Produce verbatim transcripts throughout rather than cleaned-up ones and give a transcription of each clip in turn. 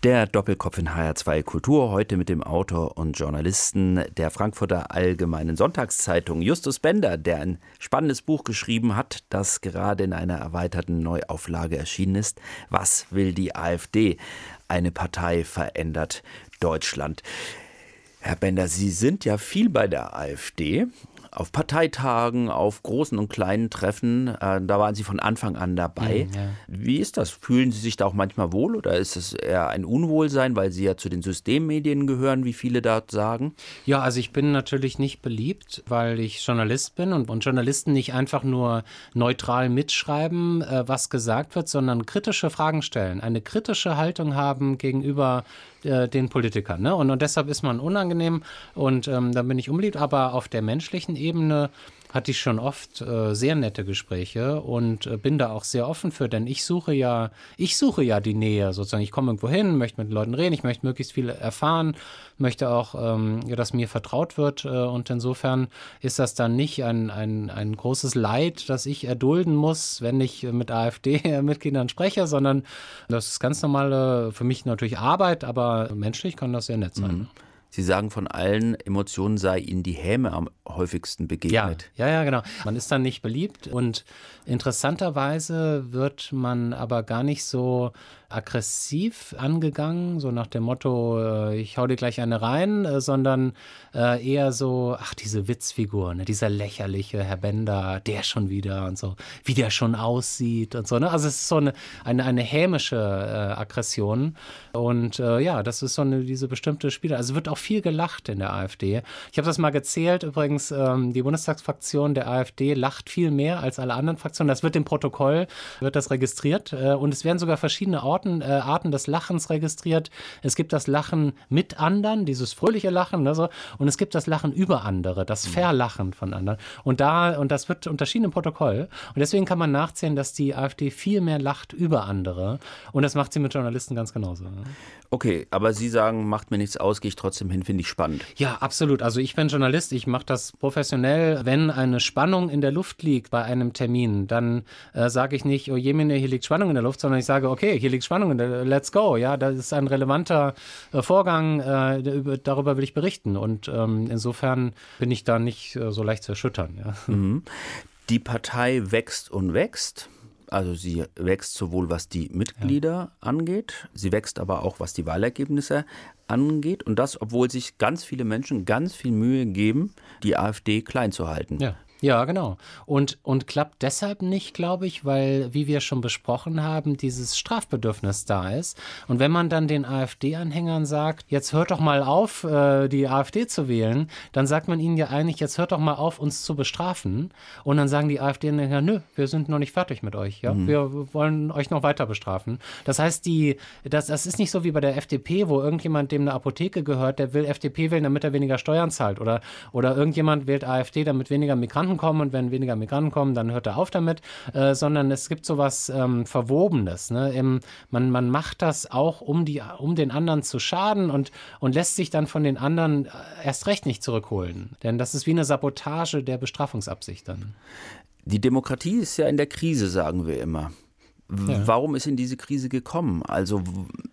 Der Doppelkopf in H R zwei Kultur, heute mit dem Autor und Journalisten der Frankfurter Allgemeinen Sonntagszeitung Justus Bender, der ein spannendes Buch geschrieben hat, das gerade in einer erweiterten Neuauflage erschienen ist. Was will die AfD? Eine Partei verändert Deutschland. Herr Bender, Sie sind ja viel bei der AfD. Auf Parteitagen, auf großen und kleinen Treffen, äh, da waren Sie von Anfang an dabei. Mhm, ja. Wie ist das? Fühlen Sie sich da auch manchmal wohl oder ist es eher ein Unwohlsein, weil Sie ja zu den Systemmedien gehören, wie viele dort sagen? Ja, also ich bin natürlich nicht beliebt, weil ich Journalist bin und, und Journalisten nicht einfach nur neutral mitschreiben, äh, was gesagt wird, sondern kritische Fragen stellen, eine kritische Haltung haben gegenüber äh, den Politikern. Ne? Und, und deshalb ist man unangenehm und ähm, da bin ich unbeliebt, aber auf der menschlichen Ebene hatte ich schon oft äh, sehr nette Gespräche und äh, bin da auch sehr offen für, denn ich suche ja, ich suche ja die Nähe sozusagen. Ich komme irgendwo hin, möchte mit den Leuten reden, ich möchte möglichst viel erfahren, möchte auch, ähm, ja, dass mir vertraut wird äh, und insofern ist das dann nicht ein, ein, ein großes Leid, das ich erdulden muss, wenn ich mit AfD-Mitgliedern spreche, sondern das ist ganz normale, für mich natürlich Arbeit, aber menschlich kann das sehr nett sein. Mhm. Sie sagen, von allen Emotionen sei Ihnen die Häme am häufigsten begegnet. Ja, ja, ja, genau. Man ist dann nicht beliebt und interessanterweise wird man aber gar nicht so aggressiv angegangen, so nach dem Motto, ich hau dir gleich eine rein, sondern eher so, ach, diese Witzfigur, ne, dieser lächerliche Herr Bender, der schon wieder und so, wie der schon aussieht und so. Ne? Also es ist so eine, eine, eine hämische äh, Aggression und äh, ja, das ist so eine, diese bestimmte Spiele. Also wird auch viel gelacht in der AfD. Ich habe das mal gezählt, übrigens, ähm, die Bundestagsfraktion der AfD lacht viel mehr als alle anderen Fraktionen. Das wird im Protokoll, wird das registriert äh, und es werden sogar verschiedene Orten Arten des Lachens registriert. Es gibt das Lachen mit anderen, dieses fröhliche Lachen, ne, so, und es gibt das Lachen über andere, das Verlachen von anderen. Und da, und das wird unterschieden im Protokoll. Und deswegen kann man nachzählen, dass die AfD viel mehr lacht über andere. Und das macht sie mit Journalisten ganz genauso. Ne? Okay, aber Sie sagen, macht mir nichts aus, gehe ich trotzdem hin, finde ich spannend. Ja, absolut. Also ich bin Journalist, ich mache das professionell. Wenn eine Spannung in der Luft liegt bei einem Termin, dann äh, sage ich nicht, oh jemine, hier liegt Spannung in der Luft, sondern ich sage, okay, hier liegt Spannung, let's go. Ja, das ist ein relevanter äh, Vorgang, äh, darüber will ich berichten. Und ähm, insofern bin ich da nicht äh, so leicht zu erschüttern. Ja. Mhm. Die Partei wächst und wächst. Also sie wächst sowohl was die Mitglieder ja. angeht, sie wächst aber auch was die Wahlergebnisse angeht. Und das, obwohl sich ganz viele Menschen ganz viel Mühe geben, die AfD klein zu halten. Ja. Ja, genau. Und, und klappt deshalb nicht, glaube ich, weil, wie wir schon besprochen haben, dieses Strafbedürfnis da ist. Und wenn man dann den AfD-Anhängern sagt, jetzt hört doch mal auf, äh, die AfD zu wählen, dann sagt man ihnen ja eigentlich, jetzt hört doch mal auf, uns zu bestrafen. Und dann sagen die AfD-Anhänger, nö, wir sind noch nicht fertig mit euch. Ja? Mhm. Wir wollen euch noch weiter bestrafen. Das heißt, die, das, das ist nicht so wie bei der F D P, wo irgendjemand, dem eine Apotheke gehört, der will F D P wählen, damit er weniger Steuern zahlt. Oder, oder irgendjemand wählt AfD, damit weniger Migranten kommen und wenn weniger Migranten kommen, dann hört er auf damit, äh, sondern es gibt sowas ähm, Verwobenes. Ne? Im, man, man macht das auch, um, die, um den anderen zu schaden und, und lässt sich dann von den anderen erst recht nicht zurückholen. Denn das ist wie eine Sabotage der Bestrafungsabsicht dann. Die Demokratie ist ja in der Krise, sagen wir immer. Ja. Warum ist in diese Krise gekommen? Also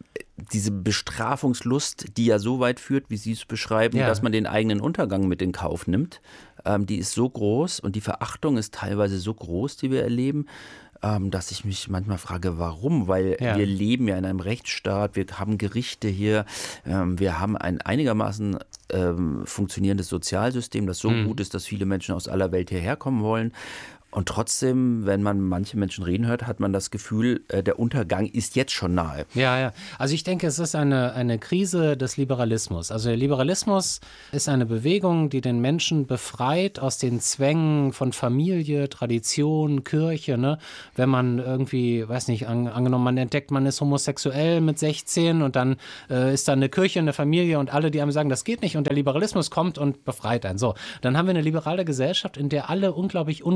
diese Bestrafungslust, die ja so weit führt, wie Sie es beschreiben, ja. dass man den eigenen Untergang mit in Kauf nimmt, ähm, die ist so groß und die Verachtung ist teilweise so groß, die wir erleben, ähm, dass ich mich manchmal frage, warum? Weil ja. wir leben ja in einem Rechtsstaat, wir haben Gerichte hier, ähm, wir haben ein einigermaßen ähm, funktionierendes Sozialsystem, das so mhm. gut ist, dass viele Menschen aus aller Welt hierher kommen wollen. Und trotzdem, wenn man manche Menschen reden hört, hat man das Gefühl, der Untergang ist jetzt schon nahe. Ja, ja. Also ich denke, es ist eine, eine Krise des Liberalismus. Also der Liberalismus ist eine Bewegung, die den Menschen befreit aus den Zwängen von Familie, Tradition, Kirche. Ne? Wenn man irgendwie, weiß nicht, an, angenommen, man entdeckt, man ist homosexuell mit sechzehn und dann äh, ist da eine Kirche, eine Familie und alle, die einem sagen, das geht nicht und der Liberalismus kommt und befreit einen. So, dann haben wir eine liberale Gesellschaft, in der alle unglaublich ungebunden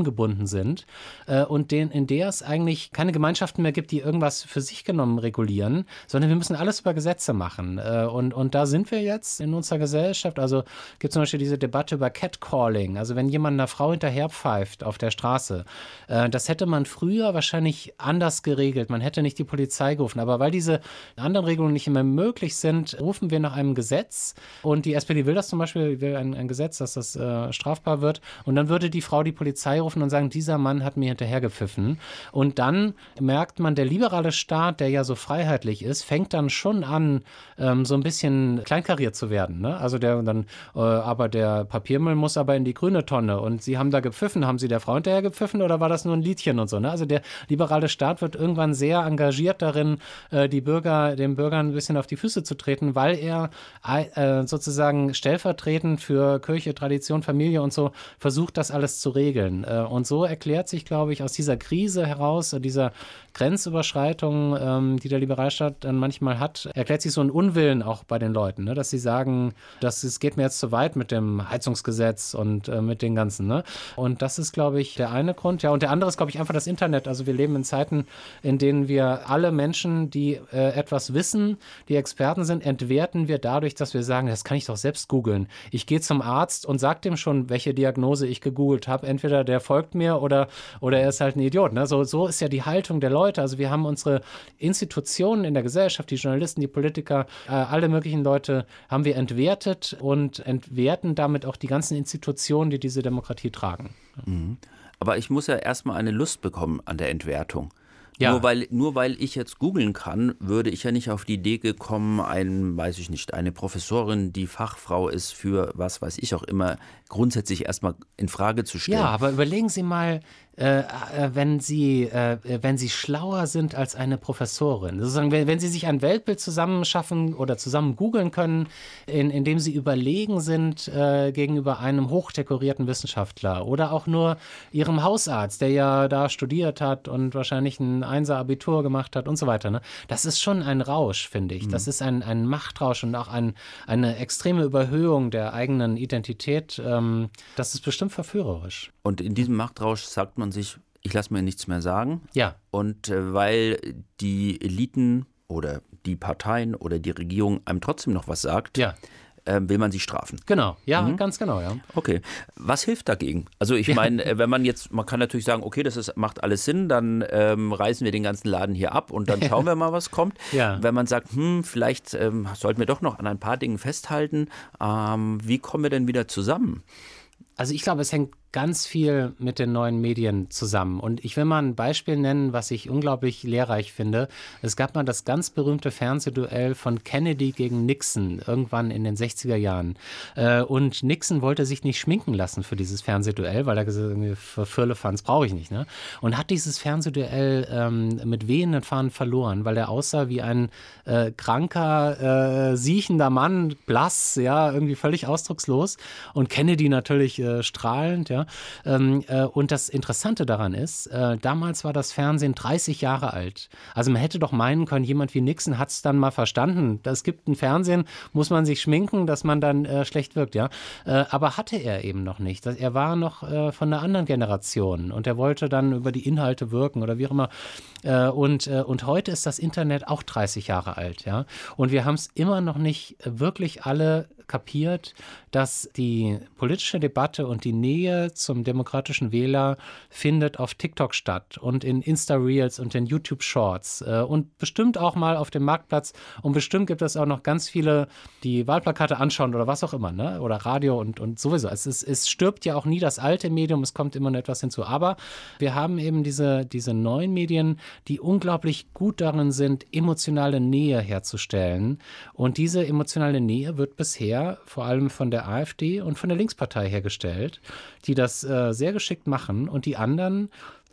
eingebunden sind äh, und den, in der es eigentlich keine Gemeinschaften mehr gibt, die irgendwas für sich genommen regulieren, sondern wir müssen alles über Gesetze machen. Äh, und, und da sind wir jetzt in unserer Gesellschaft. Also gibt es zum Beispiel diese Debatte über Catcalling, also wenn jemand einer Frau hinterherpfeift auf der Straße. Äh, das hätte man früher wahrscheinlich anders geregelt. Man hätte nicht die Polizei gerufen. Aber weil diese anderen Regelungen nicht immer möglich sind, rufen wir nach einem Gesetz. Und die S P D will das zum Beispiel, will ein, ein Gesetz, dass das äh, strafbar wird. Und dann würde die Frau die Polizei rufen und sagen, dieser Mann hat mir hinterhergepfiffen. Und dann merkt man, der liberale Staat, der ja so freiheitlich ist, fängt dann schon an, ähm, so ein bisschen kleinkariert zu werden. Ne? Also der dann, äh, aber der Papiermüll muss aber in die grüne Tonne. Und Sie haben da gepfiffen. Haben Sie der Frau hinterher gepfiffen oder war das nur ein Liedchen und so? Ne? Also der liberale Staat wird irgendwann sehr engagiert darin, äh, die Bürger, den Bürgern ein bisschen auf die Füße zu treten, weil er äh, sozusagen stellvertretend für Kirche, Tradition, Familie und so versucht, das alles zu regeln. Äh, und so erklärt sich, glaube ich, aus dieser Krise heraus, äh, dieser Grenzüberschreitung, ähm, die der Liberalstaat dann manchmal hat, erklärt sich so ein Unwillen auch bei den Leuten, ne? Dass sie sagen, dass es geht mir jetzt zu weit mit dem Heizungsgesetz und äh, mit den ganzen. Ne? Und das ist, glaube ich, der eine Grund. Ja, und der andere ist, glaube ich, einfach das Internet. Also wir leben in Zeiten, in denen wir alle Menschen, die äh, etwas wissen, die Experten sind, entwerten wir dadurch, dass wir sagen, das kann ich doch selbst googeln. Ich gehe zum Arzt und sage dem schon, welche Diagnose ich gegoogelt habe. Entweder der folgt mir oder, oder er ist halt ein Idiot. Ne? So, so ist ja die Haltung der Leute. Also wir haben unsere Institutionen in der Gesellschaft, die Journalisten, die Politiker, äh, alle möglichen Leute haben wir entwertet und entwerten damit auch die ganzen Institutionen, die diese Demokratie tragen. Mhm. Aber ich muss ja erstmal eine Lust bekommen an der Entwertung. Ja. Nur weil, nur weil ich jetzt googeln kann, würde ich ja nicht auf die Idee gekommen, ein, weiß ich nicht, eine Professorin, die Fachfrau ist für was weiß ich auch immer, grundsätzlich erstmal in Frage zu stellen. Ja, aber überlegen Sie mal, äh, äh, wenn Sie, äh, wenn Sie schlauer sind als eine Professorin, sozusagen, wenn, wenn Sie sich ein Weltbild zusammenschaffen oder zusammen googeln können, in, in dem Sie überlegen sind äh, gegenüber einem hochdekorierten Wissenschaftler oder auch nur Ihrem Hausarzt, der ja da studiert hat und wahrscheinlich ein Einser-Abitur gemacht hat und so weiter. Ne? Das ist schon ein Rausch, finde ich. Mhm. Das ist ein, ein Machtrausch und auch ein, eine extreme Überhöhung der eigenen Identität. Ähm, das ist bestimmt verführerisch. Und in diesem Machtrausch sagt man sich, ich lasse mir nichts mehr sagen. Ja. Und äh, weil die Eliten oder die Parteien oder die Regierung einem trotzdem noch was sagt, ja. äh, will man sie strafen. Genau, ja, mhm. ganz genau, ja. Okay. Was hilft dagegen? Also ich meine, wenn man jetzt, man kann natürlich sagen, okay, das ist, macht alles Sinn, dann ähm, reißen wir den ganzen Laden hier ab und dann schauen wir mal, was kommt. Ja. Wenn man sagt, hm, vielleicht ähm, sollten wir doch noch an ein paar Dingen festhalten, ähm, wie kommen wir denn wieder zusammen? Also ich glaube, es hängt ganz viel mit den neuen Medien zusammen. Und ich will mal ein Beispiel nennen, was ich unglaublich lehrreich finde. Es gab mal das ganz berühmte Fernsehduell von Kennedy gegen Nixon, irgendwann in den sechziger Jahren. Und Nixon wollte sich nicht schminken lassen für dieses Fernsehduell, weil er gesagt hat, für Firlefanz brauche ich nicht. Ne? Und hat dieses Fernsehduell ähm, mit wehenden Fahnen verloren, weil er aussah wie ein äh, kranker, äh, siechender Mann, blass, ja, irgendwie völlig ausdruckslos. Und Kennedy natürlich äh, strahlend, ja. Ähm, äh, und das Interessante daran ist, äh, damals war das Fernsehen dreißig Jahre alt. Also man hätte doch meinen können, jemand wie Nixon hat es dann mal verstanden. Es gibt ein Fernsehen, muss man sich schminken, dass man dann äh, schlecht wirkt, ja. Äh, aber hatte er eben noch nicht. Er war noch äh, von einer anderen Generation und er wollte dann über die Inhalte wirken oder wie auch immer. Äh, und, äh, und heute ist das Internet auch dreißig Jahre alt, ja. Und wir haben es immer noch nicht wirklich alle kapiert, dass die politische Debatte und die Nähe zum demokratischen Wähler findet auf TikTok statt und in Insta-Reels und in YouTube-Shorts äh, und bestimmt auch mal auf dem Marktplatz und bestimmt gibt es auch noch ganz viele, die Wahlplakate anschauen oder was auch immer, ne? Oder Radio und, und sowieso. Es, ist, es stirbt ja auch nie das alte Medium, es kommt immer noch etwas hinzu. Aber wir haben eben diese, diese neuen Medien, die unglaublich gut darin sind, emotionale Nähe herzustellen. Und diese emotionale Nähe wird bisher vor allem von der AfD und von der Linkspartei hergestellt, die das äh, sehr geschickt machen und die anderen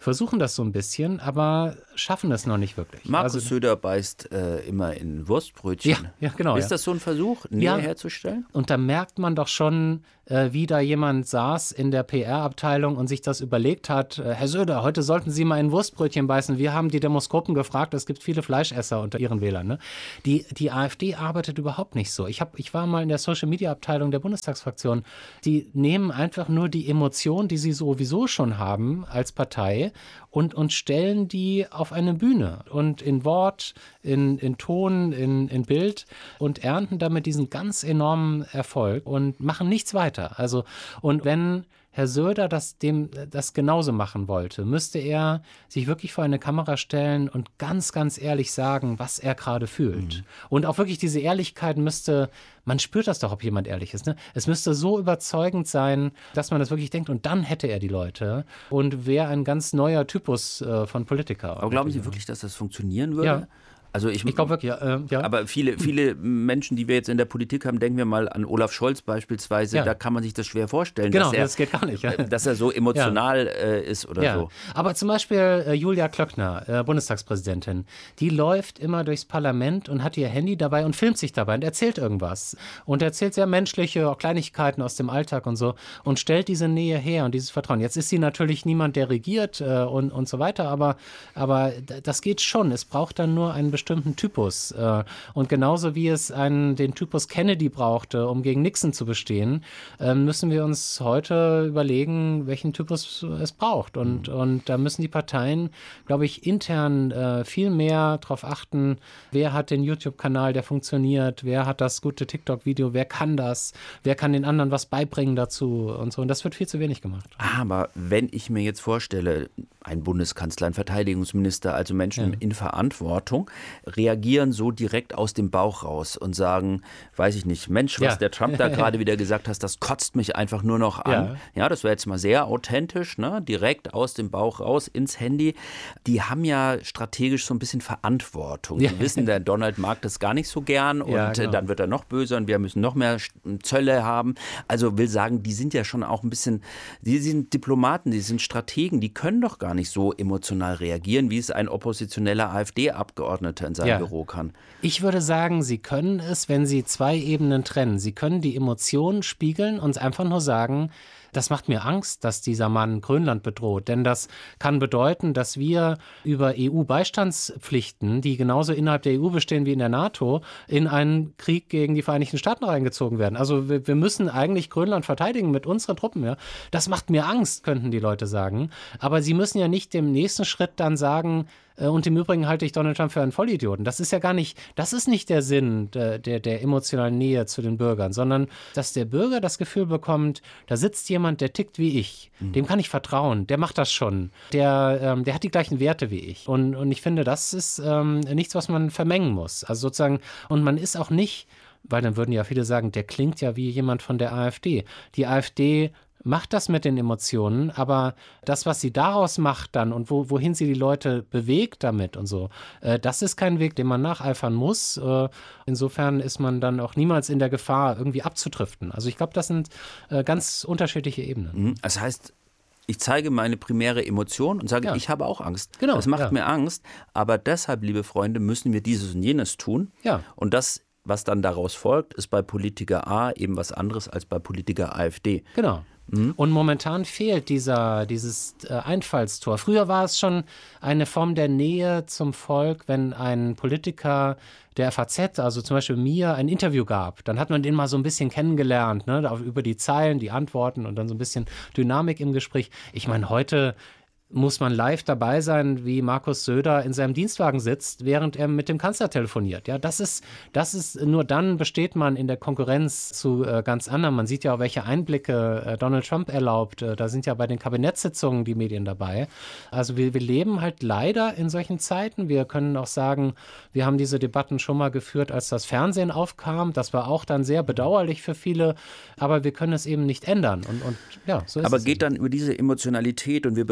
versuchen das so ein bisschen, aber schaffen es noch nicht wirklich. Markus also, Söder beißt äh, immer in Wurstbrötchen. Ja, ja genau. Ist ja. das so ein Versuch, Nähe ja. herzustellen? Und da merkt man doch schon, äh, wie da jemand saß in der P R-Abteilung und sich das überlegt hat, äh, Herr Söder, heute sollten Sie mal in Wurstbrötchen beißen. Wir haben die Demoskopen gefragt, es gibt viele Fleischesser unter Ihren Wählern. Ne? Die, die AfD arbeitet überhaupt nicht so. Ich, hab, ich war mal in der Social-Media-Abteilung der Bundestagsfraktion. Die nehmen einfach nur die Emotionen, die sie sowieso schon haben als Partei, und, und stellen die auf eine Bühne und in Wort, in, in Ton, in, in Bild und ernten damit diesen ganz enormen Erfolg und machen nichts weiter. Also, und wenn Herr Söder das, dem, das genauso machen wollte, müsste er sich wirklich vor eine Kamera stellen und ganz, ganz ehrlich sagen, was er gerade fühlt. Mhm. Und auch wirklich diese Ehrlichkeit müsste, man spürt das doch, ob jemand ehrlich ist. Ne? Es müsste so überzeugend sein, dass man das wirklich denkt, und dann hätte er die Leute und wäre ein ganz neuer Typus äh, von Politiker. Aber glauben Sie wirklich, dass das funktionieren würde? Ja. Also ich, ich glaube wirklich, ja, äh, ja. Aber viele, viele Menschen, die wir jetzt in der Politik haben, denken wir mal an Olaf Scholz beispielsweise, ja. da kann man sich das schwer vorstellen, genau, dass, er, das geht gar nicht, ja. dass er so emotional ja. äh, ist oder ja. so. Aber zum Beispiel äh, Julia Klöckner, äh, Bundestagspräsidentin, die läuft immer durchs Parlament und hat ihr Handy dabei und filmt sich dabei und erzählt irgendwas. Und erzählt sehr menschliche, auch Kleinigkeiten aus dem Alltag und so und stellt diese Nähe her und dieses Vertrauen. Jetzt ist sie natürlich niemand, der regiert äh, und, und so weiter, aber, aber das geht schon. Es braucht dann nur einen bestimmten Typus. Und genauso wie es einen, den Typus Kennedy brauchte, um gegen Nixon zu bestehen, müssen wir uns heute überlegen, welchen Typus es braucht. Und, mhm. und da müssen die Parteien, glaube ich, intern viel mehr darauf achten, wer hat den YouTube-Kanal, der funktioniert, wer hat das gute TikTok-Video, wer kann das, wer kann den anderen was beibringen dazu und so. Und das wird viel zu wenig gemacht. Aber wenn ich mir jetzt vorstelle, ein Bundeskanzler, ein Verteidigungsminister, also Menschen ja. in Verantwortung, reagieren so direkt aus dem Bauch raus und sagen, weiß ich nicht, Mensch, was ja. der Trump da gerade wieder gesagt hat, das kotzt mich einfach nur noch an. Ja, ja das wäre jetzt mal sehr authentisch, ne? Direkt aus dem Bauch raus ins Handy. Die haben ja strategisch so ein bisschen Verantwortung. Die ja. wissen, der Donald mag das gar nicht so gern und ja, genau. dann wird er noch böser und wir müssen noch mehr Zölle haben. Also will sagen, die sind ja schon auch ein bisschen, die sind Diplomaten, die sind Strategen, die können doch gar nicht so emotional reagieren, wie es ein oppositioneller AfD-Abgeordneter in seinem ja. Büro kann. Ich würde sagen, sie können es, wenn sie zwei Ebenen trennen. Sie können die Emotionen spiegeln und einfach nur sagen, das macht mir Angst, dass dieser Mann Grönland bedroht. Denn das kann bedeuten, dass wir über E U-Beistandspflichten, die genauso innerhalb der E U bestehen wie in der NATO, in einen Krieg gegen die Vereinigten Staaten reingezogen werden. Also wir, wir müssen eigentlich Grönland verteidigen mit unseren Truppen. Ja. Das macht mir Angst, könnten die Leute sagen. Aber sie müssen ja nicht im nächsten Schritt dann sagen, und im Übrigen halte ich Donald Trump für einen Vollidioten. Das ist ja gar nicht, das ist nicht der Sinn der, der, der emotionalen Nähe zu den Bürgern, sondern dass der Bürger das Gefühl bekommt, da sitzt jemand, der tickt wie ich. Mhm. Dem kann ich vertrauen. Der macht das schon. Der, ähm, der hat die gleichen Werte wie ich. Und, und ich finde, das ist ähm, nichts, was man vermengen muss. Also sozusagen, und man ist auch nicht, weil dann würden ja viele sagen, der klingt ja wie jemand von der AfD. Die AfD macht das mit den Emotionen, aber das, was sie daraus macht dann und wo, wohin sie die Leute bewegt damit und so, äh, das ist kein Weg, den man nacheifern muss. Äh, insofern ist man dann auch niemals in der Gefahr, irgendwie abzudriften. Also ich glaube, das sind äh, ganz unterschiedliche Ebenen. Das heißt, ich zeige meine primäre Emotion und sage, ja. ich habe auch Angst. Genau, das macht ja. mir Angst, aber deshalb, liebe Freunde, müssen wir dieses und jenes tun. Ja. Und das, was dann daraus folgt, ist bei Politiker A eben was anderes als bei Politiker AfD. Genau. Und momentan fehlt dieser, dieses äh, Einfallstor. Früher war es schon eine Form der Nähe zum Volk, wenn ein Politiker der F A Z, also zum Beispiel mir, ein Interview gab. Dann hat man den mal so ein bisschen kennengelernt, ne, über die Zeilen, die Antworten und dann so ein bisschen Dynamik im Gespräch. Ich meine, heute muss man live dabei sein, wie Markus Söder in seinem Dienstwagen sitzt, während er mit dem Kanzler telefoniert. Ja, das ist, das ist, nur dann besteht man in der Konkurrenz zu äh, ganz anderen. Man sieht ja auch, welche Einblicke äh, Donald Trump erlaubt. Äh, da sind ja bei den Kabinettssitzungen die Medien dabei. Also wir, wir leben halt leider in solchen Zeiten. Wir können auch sagen, wir haben diese Debatten schon mal geführt, als das Fernsehen aufkam. Das war auch dann sehr bedauerlich für viele, aber wir können es eben nicht ändern. Und, und ja, so ist aber es geht eben. dann über diese Emotionalität und wir berichten dann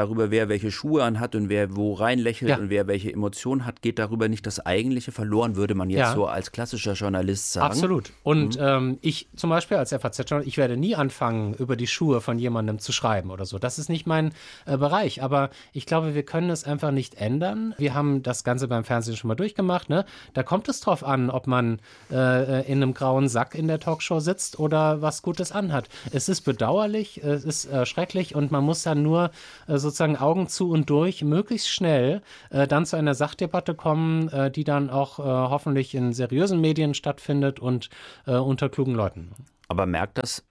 darüber, wer welche Schuhe anhat und wer wo reinlächelt ja. und wer welche Emotionen hat, geht darüber nicht das Eigentliche verloren, würde man jetzt ja. so als klassischer Journalist sagen. Absolut. Und mhm. ähm, ich zum Beispiel als F A Z-Journalist, ich werde nie anfangen, über die Schuhe von jemandem zu schreiben oder so. Das ist nicht mein äh, Bereich. Aber ich glaube, wir können es einfach nicht ändern. Wir haben das Ganze beim Fernsehen schon mal durchgemacht. Ne? Da kommt es drauf an, ob man äh, in einem grauen Sack in der Talkshow sitzt oder was Gutes anhat. Es ist bedauerlich, es ist äh, schrecklich und man muss dann nur äh, sozusagen Augen zu und durch möglichst schnell äh, dann zu einer Sachdebatte kommen, äh, die dann auch äh, hoffentlich in seriösen Medien stattfindet und äh, unter klugen Leuten. Aber merkt das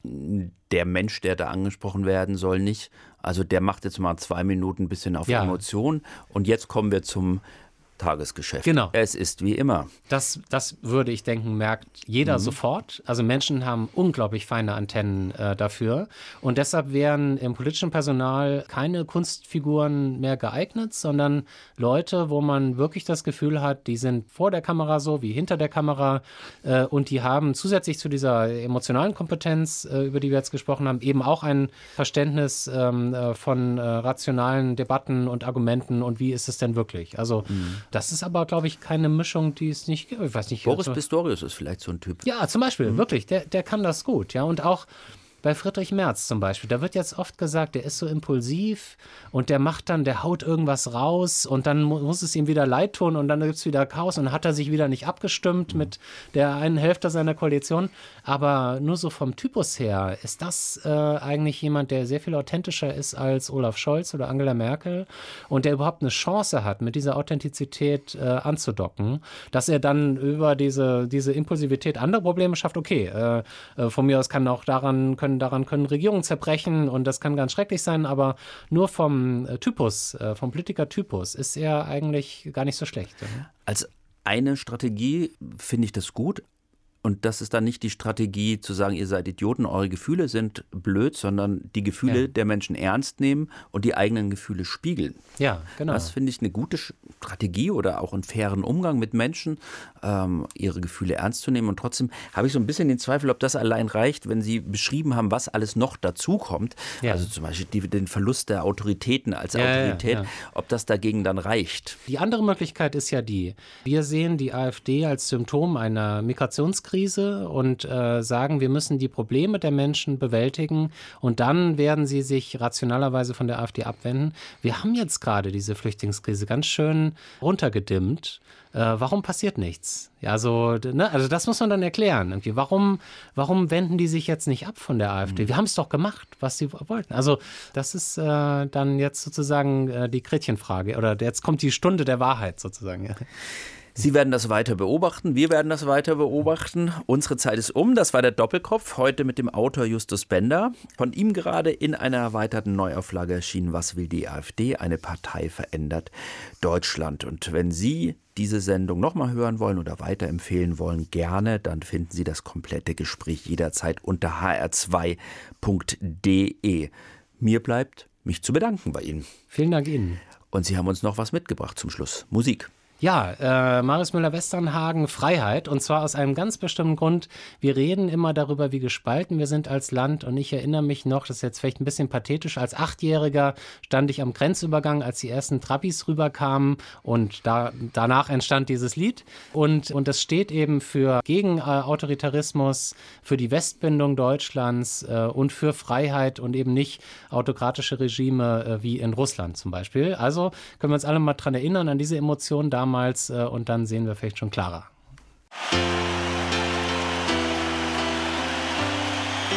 der Mensch, der da angesprochen werden soll, nicht? Also der macht jetzt mal zwei Minuten ein bisschen auf ja. Emotionen und jetzt kommen wir zum Tagesgeschäft. Genau. Es ist wie immer. Das, das würde ich denken, merkt jeder mhm. sofort. Also Menschen haben unglaublich feine Antennen äh, dafür. Und deshalb wären im politischen Personal keine Kunstfiguren mehr geeignet, sondern Leute, wo man wirklich das Gefühl hat, die sind vor der Kamera so wie hinter der Kamera äh, und die haben zusätzlich zu dieser emotionalen Kompetenz, äh, über die wir jetzt gesprochen haben, eben auch ein Verständnis ähm, äh, von äh, rationalen Debatten und Argumenten und wie ist es denn wirklich. Also mhm. Das ist aber, glaube ich, keine Mischung, die es nicht gibt. Ich weiß nicht. Boris also, Pistorius ist vielleicht so ein Typ. Ja, zum Beispiel, mhm. wirklich. Der, der kann das gut. Ja, und auch bei Friedrich Merz zum Beispiel, da wird jetzt oft gesagt, der ist so impulsiv und der macht dann, der haut irgendwas raus und dann mu- muss es ihm wieder leid tun und dann gibt es wieder Chaos und dann hat er sich wieder nicht abgestimmt mit der einen Hälfte seiner Koalition. Aber nur so vom Typus her ist das äh, eigentlich jemand, der sehr viel authentischer ist als Olaf Scholz oder Angela Merkel und der überhaupt eine Chance hat, mit dieser Authentizität äh, anzudocken, dass er dann über diese, diese Impulsivität andere Probleme schafft. Okay, äh, äh, von mir aus kann auch daran können Daran können Regierungen zerbrechen und das kann ganz schrecklich sein, aber nur vom Typus, vom Politikertypus ist er eigentlich gar nicht so schlecht. Als eine Strategie finde ich das gut. Und das ist dann nicht die Strategie zu sagen, ihr seid Idioten, eure Gefühle sind blöd, sondern die Gefühle ja. der Menschen ernst nehmen und die eigenen Gefühle spiegeln. Ja, genau. Das finde ich eine gute Strategie oder auch einen fairen Umgang mit Menschen, ähm, ihre Gefühle ernst zu nehmen. Und trotzdem habe ich so ein bisschen den Zweifel, ob das allein reicht, wenn Sie beschrieben haben, was alles noch dazukommt. Ja. Also zum Beispiel die, den Verlust der Autoritäten als ja, Autorität, ja, ja. ob das dagegen dann reicht. Die andere Möglichkeit ist ja die, wir sehen die AfD als Symptom einer Migrationskrise und äh, sagen, wir müssen die Probleme der Menschen bewältigen und dann werden sie sich rationalerweise von der AfD abwenden. Wir haben jetzt gerade diese Flüchtlingskrise ganz schön runtergedimmt. Äh, warum passiert nichts? Ja, also, ne, also das muss man dann erklären. Irgendwie. Warum, warum wenden die sich jetzt nicht ab von der AfD? Mhm. Wir haben es doch gemacht, was sie wollten. Also das ist äh, dann jetzt sozusagen äh, die Gretchenfrage oder jetzt kommt die Stunde der Wahrheit sozusagen. Ja. Sie werden das weiter beobachten, wir werden das weiter beobachten. Unsere Zeit ist um, das war der Doppelkopf, heute mit dem Autor Justus Bender. Von ihm gerade in einer erweiterten Neuauflage erschienen, Was will die AfD? Eine Partei verändert Deutschland. Und wenn Sie diese Sendung nochmal hören wollen oder weiterempfehlen wollen, gerne, dann finden Sie das komplette Gespräch jederzeit unter h r zwei punkt d e. Mir bleibt, mich zu bedanken bei Ihnen. Vielen Dank Ihnen. Und Sie haben uns noch was mitgebracht zum Schluss. Musik. Ja, äh, Marius Müller-Westernhagen, Freiheit. Und zwar aus einem ganz bestimmten Grund. Wir reden immer darüber, wie gespalten wir sind als Land. Und ich erinnere mich noch, das ist jetzt vielleicht ein bisschen pathetisch, als Achtjähriger stand ich am Grenzübergang, als die ersten Trabis rüberkamen. Und da, danach entstand dieses Lied. Und, und das steht eben für gegen äh, Autoritarismus, für die Westbindung Deutschlands äh, und für Freiheit und eben nicht autokratische Regime äh, wie in Russland zum Beispiel. Also können wir uns alle mal dran erinnern, an diese Emotionen damals. Damals, äh, und dann sehen wir vielleicht schon klarer.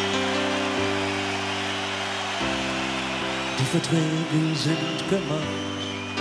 Die Verträge sind gemacht,